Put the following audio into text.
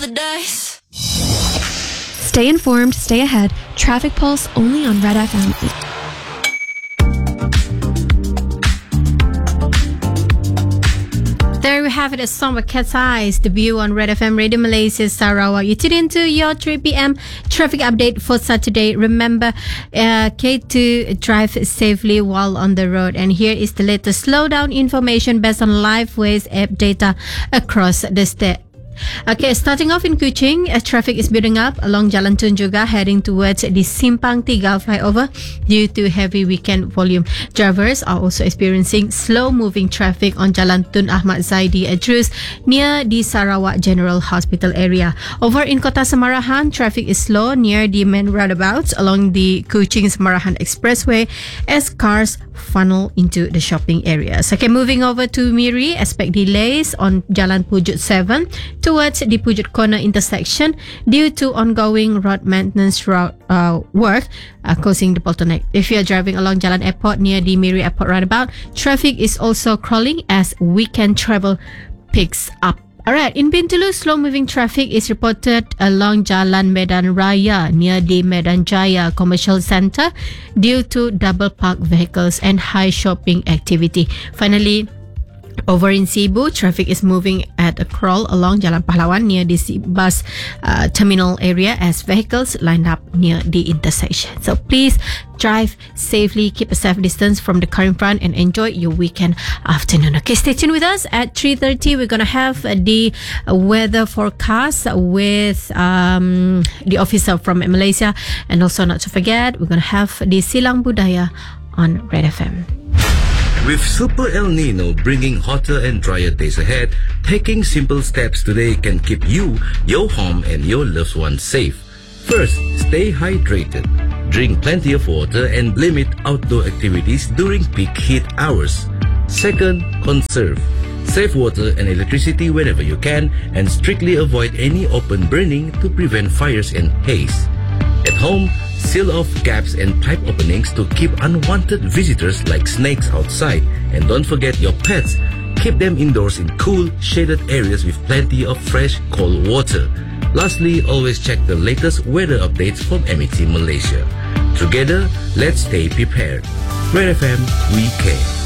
the dice. Stay informed, stay ahead. Traffic Pulse only on Red FM. There we have it, a song by Cat's Eyes, debut on Red FM Radio Malaysia Sarawak. You tune into your 3 p.m. traffic update for Saturday. Remember, to drive safely while on the road. And here is the latest slowdown information based on LiveWays app data across the state. Okay, starting off in Kuching, traffic is building up along Jalan Tun Juga, heading towards the Simpang Tiga flyover due to heavy weekend volume. Drivers are also experiencing slow-moving traffic on Jalan Tun Ahmad Zaidi Adrus near the Sarawak General Hospital area. Over in Kota Samarahan, traffic is slow near the main roundabouts along the Kuching-Samarahan Expressway as cars funnel into the shopping areas. Okay, moving over to Miri, expect delays on Jalan Pujut 7 towards the Pujut Corner intersection due to ongoing road maintenance work causing the bottleneck. If you are driving along Jalan Airport near the Miri Airport roundabout, traffic is also crawling as weekend travel picks up. Alright, in Bintulu, slow-moving traffic is reported along Jalan Medan Raya near the Medan Jaya Commercial Centre due to double parked vehicles and high shopping activity. Finally, over in Cebu, traffic is moving at a crawl along Jalan Pahlawan near the bus terminal area as vehicles lined up near the intersection. So please drive safely, keep a safe distance from the car in front, and enjoy your weekend afternoon. Okay, stay tuned with us. At 3:30, we're going to have the weather forecast with the officer from Malaysia. And also, not to forget, we're going to have the Silang Budaya on Red FM. With Super El Nino bringing hotter and drier days ahead, taking simple steps today can keep you, your home, and your loved ones safe. First, stay hydrated. Drink plenty of water and limit outdoor activities during peak heat hours. Second, conserve. Save water and electricity whenever you can and strictly avoid any open burning to prevent fires and haze. At home, seal off gaps and pipe openings to keep unwanted visitors like snakes outside. And don't forget your pets. Keep them indoors in cool, shaded areas with plenty of fresh, cold water. Lastly, always check the latest weather updates from MET Malaysia. Together, let's stay prepared. Red FM, we care.